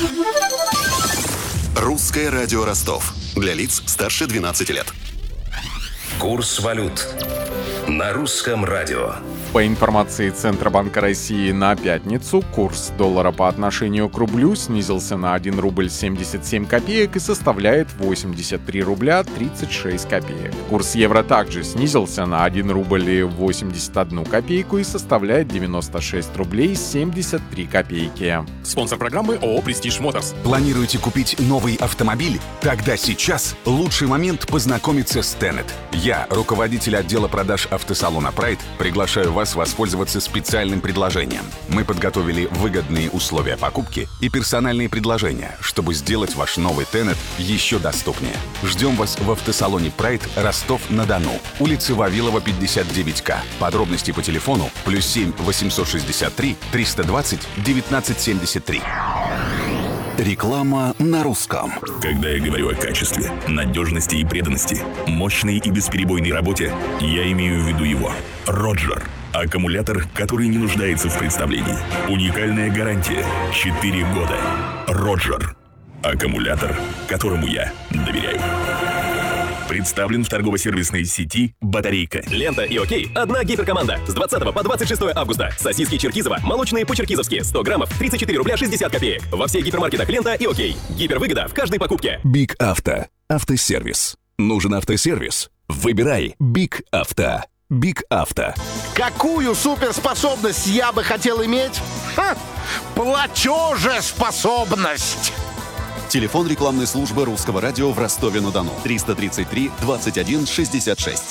Русское радио Ростов. Для лиц старше 12 лет. Курс валют на русском радио. По информации Центробанка России, на пятницу курс доллара по отношению к рублю снизился на 1 рубль 77 копеек и составляет 83 рубля 36 копеек. Курс евро также снизился на 1 рубль 81 копейку и составляет 96 рублей 73 копейки. Спонсор программы ООО «Престиж Моторс». Планируете купить новый автомобиль? Тогда сейчас лучший момент познакомиться с Tenet. Я, руководитель отдела продаж автосалона Pride, приглашаю вас воспользоваться специальным предложением. Мы подготовили выгодные условия покупки и персональные предложения, чтобы сделать ваш новый Tenet еще доступнее. Ждем вас в автосалоне Pride, Ростов-на-Дону, улица Вавилова, 59К. Подробности по телефону +7 863 320 1973. Реклама на русском. Когда я говорю о качестве, надежности и преданности, мощной и бесперебойной работе, я имею в виду его. Роджер. Аккумулятор, который не нуждается в представлении. Уникальная гарантия. 4 года. Роджер. Аккумулятор, которому я доверяю. Представлен в торгово-сервисной сети «Батарейка». Лента и ОКей. Одна гиперкоманда. С 20 по 26 августа. Сосиски Черкизово. Молочные по-черкизовски. 100 граммов. 34 рубля 60 копеек. Во всех гипермаркетах «Лента» и ОКей. Гипервыгода в каждой покупке. Биг Авто. Автосервис. Нужен автосервис? Выбирай Биг Авто. Биг Авто. Какую суперспособность я бы хотел иметь? Платежеспособность! Телефон рекламной службы Русского радио в Ростове-на-Дону. 333 21 66.